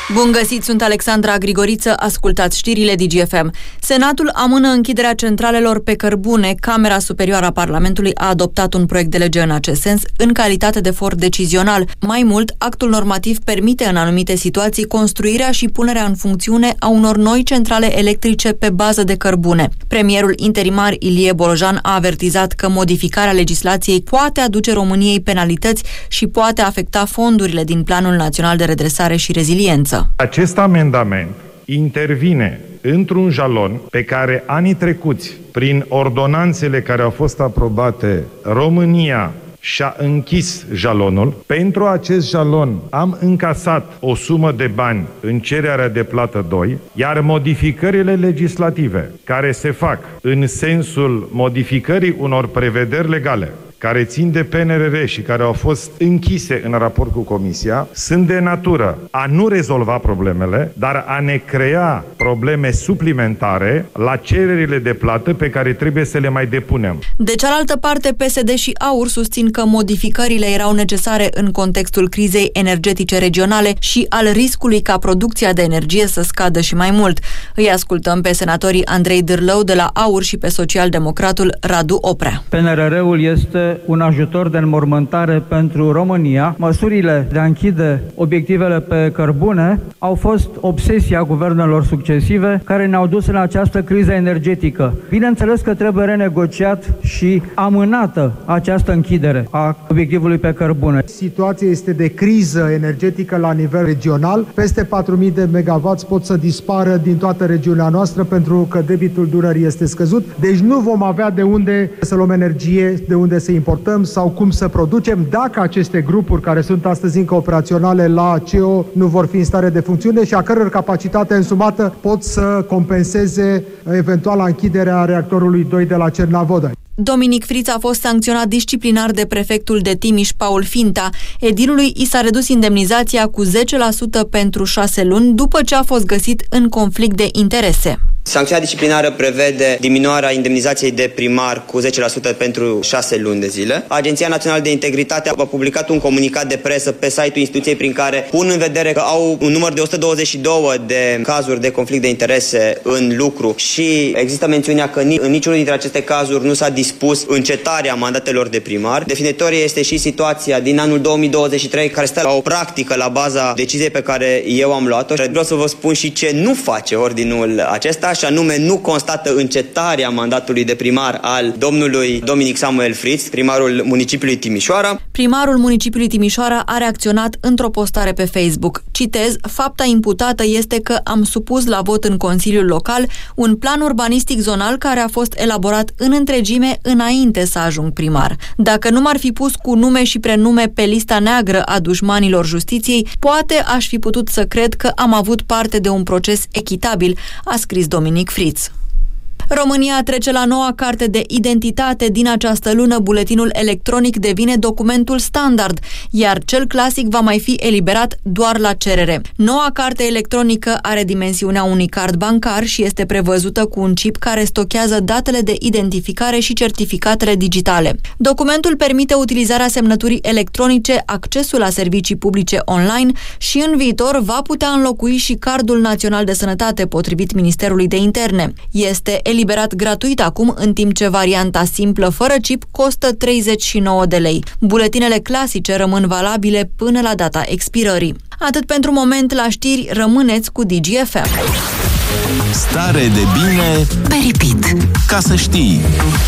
Bun găsit, sunt Alexandra Grigoriță, ascultați știrile DGFM. Senatul amână închiderea centralelor pe cărbune. Camera Superioară a Parlamentului a adoptat un proiect de lege în acest sens, în calitate de for decizional. Mai mult, actul normativ permite în anumite situații construirea și punerea în funcțiune a unor noi centrale electrice pe bază de cărbune. Premierul interimar Ilie Bolojan a avertizat că modificarea legislației poate aduce României penalități și poate afecta fondurile din Planul Național de Redresare și Reziliență. Acest amendament intervine într-un jalon pe care anii trecuți, prin ordonanțele care au fost aprobate, România și-a închis jalonul. Pentru acest jalon am încasat o sumă de bani în cererea de plată 2, iar modificările legislative care se fac în sensul modificării unor prevederi legale care țin de PNRR și care au fost închise în raport cu Comisia, sunt de natură a nu rezolva problemele, dar a ne crea probleme suplimentare la cererile de plată pe care trebuie să le mai depunem. De cealaltă parte, PSD și AUR susțin că modificările erau necesare în contextul crizei energetice regionale și al riscului ca producția de energie să scadă și mai mult. Îi ascultăm pe senatorii Andrei Dârlău de la AUR și pe socialdemocratul Radu Oprea. PNRR-ul este un ajutor de înmormântare pentru România. Măsurile de a închide obiectivele pe cărbune au fost obsesia guvernelor succesive care ne-au dus în această criză energetică. Bineînțeles că trebuie renegociat și amânată această închidere a obiectivului pe cărbune. Situația este de criză energetică la nivel regional. Peste 4.000 de megawatts pot să dispară din toată regiunea noastră pentru că debitul Dunării este scăzut. Deci nu vom avea de unde să luăm energie, de unde să importăm sau cum să producem dacă aceste grupuri care sunt astăzi încă operaționale la CEO nu vor fi în stare de funcțiune și a căror capacitate însumată pot să compenseze eventuala închidere a reactorului 2 de la Cernavodă. Dominic Friț a fost sancționat disciplinar de prefectul de Timiș, Paul Finta. Edilului i s-a redus indemnizația cu 10% pentru 6 luni după ce a fost găsit în conflict de interese. Sancțiunea disciplinară prevede diminuarea indemnizației de primar cu 10% pentru 6 luni de zile. Agenția Națională de Integritate a publicat un comunicat de presă pe site-ul instituției prin care pun în vedere că au un număr de 122 de cazuri de conflict de interese în lucru și există mențiunea că în niciunul dintre aceste cazuri nu s-a dispus încetarea mandatelor de primar. Definitorie este și situația din anul 2023 care stă la o practică la baza deciziei pe care eu am luat-o. Vreau să vă spun și ce nu face ordinul acesta, și anume nu constată încetarea mandatului de primar al domnului Dominic Samuel Friț, primarul municipiului Timișoara. Primarul municipiului Timișoara a reacționat într-o postare pe Facebook. Citez, fapta imputată este că am supus la vot în Consiliul Local un plan urbanistic zonal care a fost elaborat în întregime înainte să ajung primar. Dacă nu m-ar fi pus cu nume și prenume pe lista neagră a dușmanilor justiției, poate aș fi putut să cred că am avut parte de un proces echitabil, a scris Dominic Friț. România trece la noua carte de identitate. Din această lună, buletinul electronic devine documentul standard, iar cel clasic va mai fi eliberat doar la cerere. Noua carte electronică are dimensiunea unui card bancar și este prevăzută cu un chip care stochează datele de identificare și certificatele digitale. Documentul permite utilizarea semnăturii electronice, accesul la servicii publice online și în viitor va putea înlocui și Cardul Național de Sănătate, potrivit Ministerului de Interne. Este eliberat gratuit acum, în timp ce varianta simplă fără chip costă 39 de lei. Buletinele clasice rămân valabile până la data expirării. Atât pentru moment. La știri, rămâneți cu DGFM. Stare de bine pe repeat. Ca să știi.